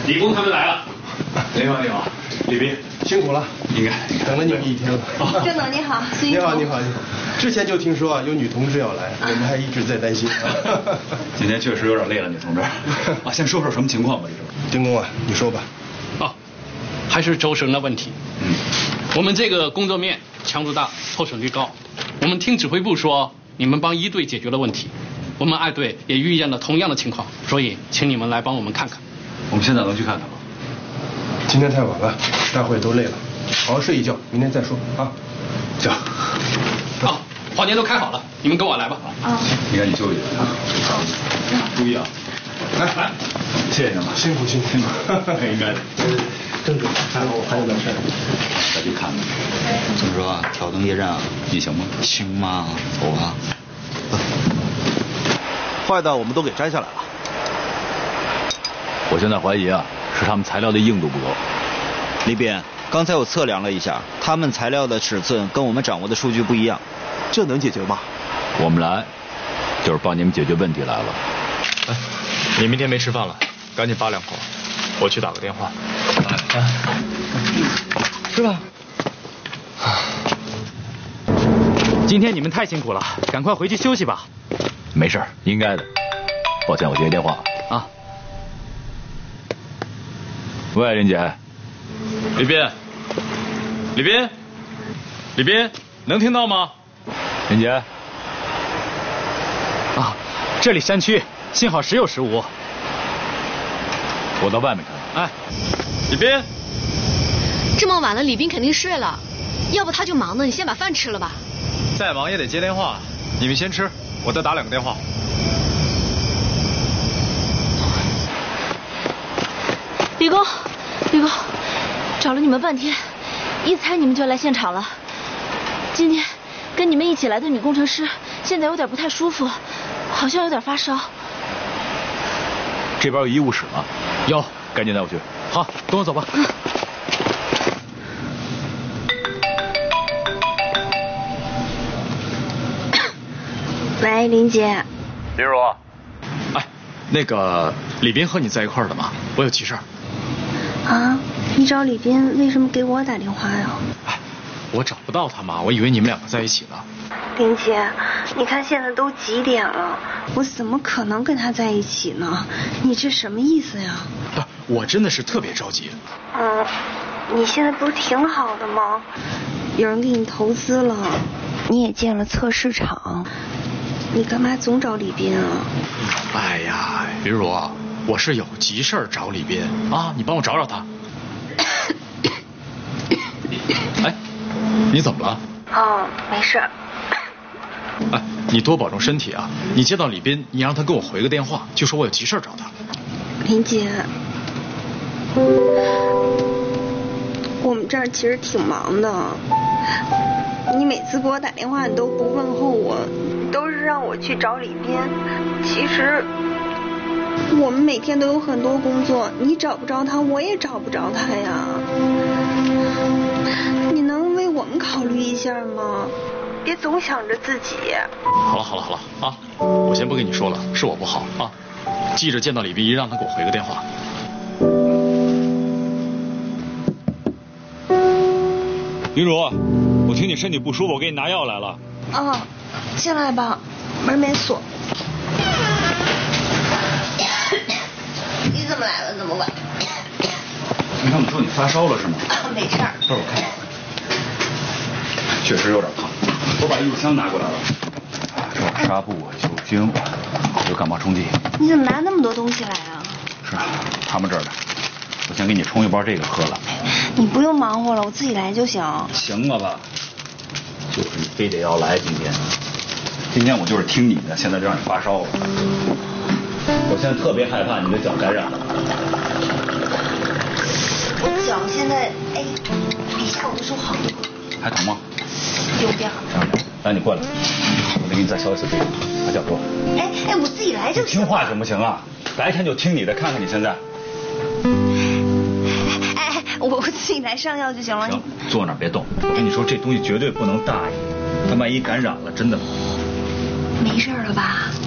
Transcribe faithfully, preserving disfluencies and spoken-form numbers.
李工他们来了。你好，你好，李斌， 辛苦了， 应该等了你们一天了。 郑总你好， 你好，你好，你好。之前就听说啊，有女同志要来，我们还一直在担心。 今天确实有点累了，女同志。啊，先说说什么情况吧，这是。 丁工啊，你说吧。 哦，还是周神的问题。嗯，我们这个工作面强度大，透审率高。我们听指挥部说，你们帮一队解决了问题，我们二队也遇见了同样的情况，所以请你们来帮我们看看。 我们现在能去看看吗？ 今天太晚了，大伙也都累了，好好睡一觉，明天再说啊。 行。 好，房间都开好了，你们跟我来吧。 啊。 你赶紧休息啊。注意啊。 来来， 谢谢你们， 辛苦辛苦辛苦。 应该的。 郑主任，还有我还有点事儿， 再去看看。 怎么说啊？挑灯夜战啊？ 你行吗？ 行吗？走啊！ 坏的我们都给摘下来了。 我现在怀疑啊，是他们材料的硬度不够。 李斌，刚才我测量了一下，他们材料的尺寸跟我们掌握的数据不一样， 这能解决吗？ 我们来，就是帮你们解决问题来了。 哎，你明天没吃饭了，赶紧扒两口，我去打个电话。哎， 是吧？今天你们太辛苦了，赶快回去休息吧。 没事，应该的。抱歉，我接电话啊。 喂，林姐。 李斌，李斌，李斌，能听到吗？ 林姐。 啊，这里山区，幸好时有时无。 我到外面看。 哎，李斌。 这么晚了，李斌肯定睡了，要不他就忙呢，你先把饭吃了吧。 再忙也得接电话，你们先吃，我再打两个电话。 李工，李工，找了你们半天，一猜你们就来现场了。今天跟你们一起来的女工程师现在有点不太舒服，好像有点发烧。 这边有医务室吗？ 有， 赶紧带我去。 好，跟我走吧。嗯喂，林姐。 林如。 哎，那个李斌和你在一块儿的吗？我有急事儿。 啊，你找李斌为什么给我打电话呀？ 哎，我找不到他嘛，我以为你们两个在一起呢。 林姐，你看现在都几点了，我怎么可能跟他在一起呢？你这什么意思呀？ 不，我真的是特别着急。 嗯，你现在不是挺好的吗？有人给你投资了，你也建了测试场。你干嘛总找李斌啊？ 哎呀，林如，我是有急事儿找李斌啊，你帮我找找他。哎，你怎么了？ 哦，没事。 哎，你多保重身体啊！你见到李斌，你让他给我回个电话，就说我有急事儿找他。 林姐，我们这儿其实挺忙的，你每次给我打电话你都不问候我，都是让我去找李斌。其实我们每天都有很多工作，你找不着他，我也找不着他呀。你能为我们考虑一下吗？别总想着自己。 好了好了好了啊，我先不跟你说了，是我不好啊，记着见到李斌让他给我回个电话。 林如，我听你身体不舒服，我给你拿药来了。 哦，进来吧，门没锁。你怎么来了？这么晚？ 你看，我说你发烧了是吗？ 没事儿。 这我看看，确实有点烫。我把医务箱拿过来了。这有纱布、酒精，还有感冒冲剂。 你怎么拿那么多东西来啊？ 是啊，他们这儿的。我先给你冲一包这个喝了。 你不用忙活了，我自己来就行。 行了吧？就是你非得要来今天，今天我就是听你的，现在就让你发烧了。我现在特别害怕你的脚感染了。 我脚现在哎，比下午的时候好多。 还疼吗？ 有点儿。 来，你过来，我再给你再消一次病，把脚给我。 哎哎，我自己来就行。 听话行不行啊？白天就听你的，看看你现在。 哎哎，我我自己来上药就行了。 行，坐那儿别动。我跟你说，这东西绝对不能大意，他万一感染了，真的。 没事了吧？